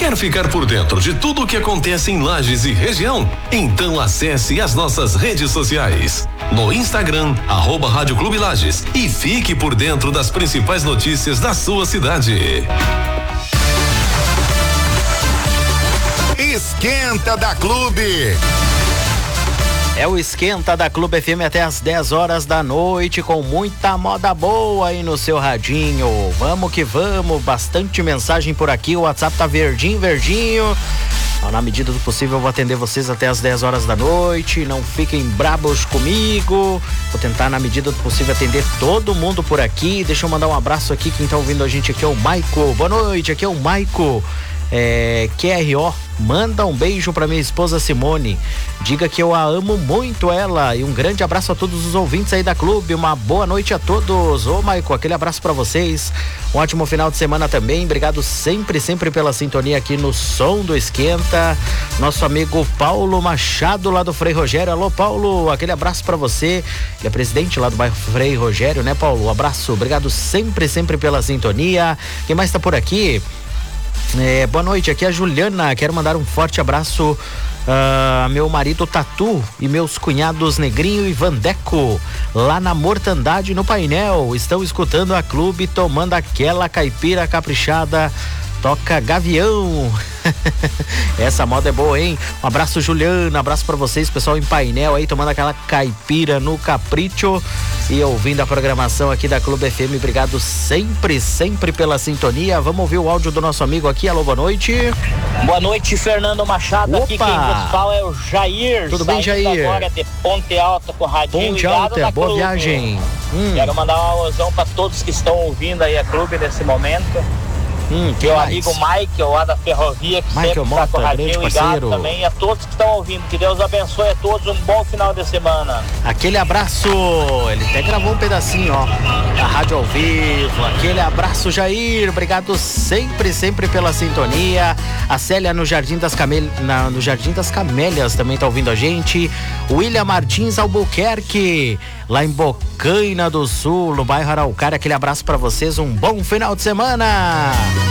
Quer ficar por dentro de tudo o que acontece em Lages e região? Então acesse as nossas redes sociais. No Instagram, @Rádio Clube Lages, e fique por dentro das principais notícias da sua cidade. Esquenta da Clube. É o Esquenta da Clube FM até às 10 horas da noite, com muita moda boa aí no seu radinho. Vamos que vamos, bastante mensagem por aqui, o WhatsApp tá verdinho. Na medida do possível eu vou atender vocês até às 10 horas da noite, não fiquem brabos comigo, vou tentar na medida do possível atender todo mundo por aqui. Deixa eu mandar um abraço aqui, quem tá ouvindo a gente aqui é o Maico. Boa noite, aqui é o Maico. QRO, manda um beijo pra minha esposa Simone, diga que eu a amo muito ela, e um grande abraço a todos os ouvintes aí da Clube, uma boa noite a todos. Ô Maico, aquele abraço pra vocês, um ótimo final de semana também, obrigado sempre pela sintonia aqui no Som do Esquenta. Nosso amigo Paulo Machado lá do Frei Rogério, alô Paulo, aquele abraço pra você, ele é presidente lá do bairro Frei Rogério, né Paulo? Um abraço, obrigado sempre pela sintonia. Quem mais tá por aqui? Boa noite, aqui é a Juliana, quero mandar um forte abraço a meu marido Tatu e meus cunhados Negrinho e Vandeco, lá na Mortandade no Painel, estão escutando a Clube, tomando aquela caipira caprichada, toca Gavião. Essa moda é boa, hein? Um abraço, Juliana, abraço pra vocês, pessoal em Painel aí, tomando aquela caipira no capricho e ouvindo a programação aqui da Clube FM. Obrigado sempre pela sintonia. Vamos ouvir o áudio do nosso amigo aqui. Alô, boa noite. Boa noite, Fernando Machado. Opa. Aqui quem nos fala é o Jair. Tudo bem, Jair? Agora de Ponte Alta com radinho. Ponte Alta, boa viagem. Quero mandar um alusão para todos que estão ouvindo aí a Clube nesse momento. Meu amigo Michael lá da Ferrovia, que Michael sempre Mota, está com o radinho ligado também, e a todos que estão ouvindo, que Deus abençoe a todos, um bom final de semana. Aquele abraço, ele até gravou um pedacinho, ó, da rádio ao vivo. Aquele abraço, Jair, obrigado sempre pela sintonia. A Célia no Jardim das Camélias também tá ouvindo a gente. William Martins Albuquerque, lá em Bocaina do Sul, no bairro Araucária, aquele abraço pra vocês, um bom final de semana.